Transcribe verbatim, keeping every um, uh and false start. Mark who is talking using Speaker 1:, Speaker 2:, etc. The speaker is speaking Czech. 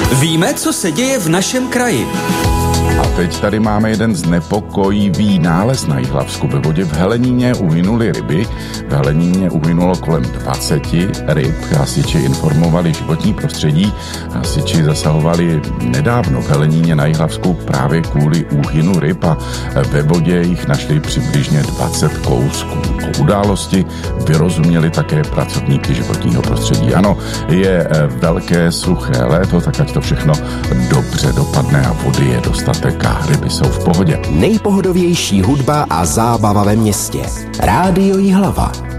Speaker 1: Víme, co se děje v našem kraji.
Speaker 2: A teď tady máme jeden znepokojivý nález na Jihlavsku. Ve vodě v Heleníně uhynuly ryby. V Heleníně uhynulo kolem dvacet ryb. Hasiči informovali životní prostředí. Hasiči zasahovali nedávno v Heleníně na Jihlavsku právě kvůli úhynu ryb a ve vodě jich našli přibližně dvacet kousků. O události vyrozuměli také pracovníky životního prostředí. Ano, je velké suché léto, tak ať to všechno dobře dopadne a vody je dostatek a ryby jsou v pohodě.
Speaker 3: Nejpohodovější hudba a zábava ve městě. Rádio Jihlava.